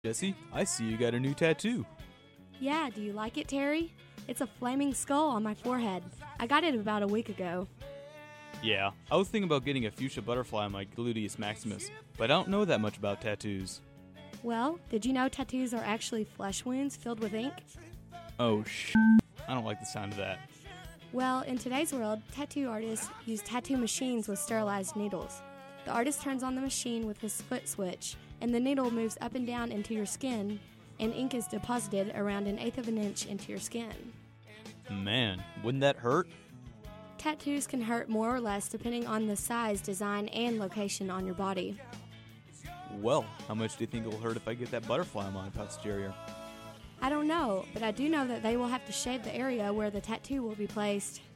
Jesse, I see you got a new tattoo. Yeah, do you like it, Terry? It's a flaming skull on my forehead. I got it about a week ago. Yeah, I was thinking about getting a fuchsia butterfly on my gluteus maximus, but I don't know that much about tattoos. Well, did you know tattoos are actually flesh wounds filled with ink? Oh, I don't like the sound of that. Well, in today's world, tattoo artists use tattoo machines with sterilized needles. The artist turns on the machine with his foot switch, and the needle moves up and down into your skin, and ink is deposited around 1/8 of an inch into your skin. Man, wouldn't that hurt? Tattoos can hurt more or less depending on the size, design, and location on your body. Well, how much do you think it'll hurt if I get that butterfly on my posterior? I don't know, but I do know that they will have to shave the area where the tattoo will be placed.